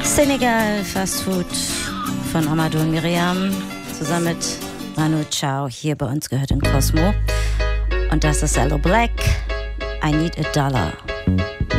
Senegal Fast Food von Amadou und Miriam zusammen mit Manu Chao hier bei uns gehört in Cosmo. Und das ist Hello Black, I Need a Dollar.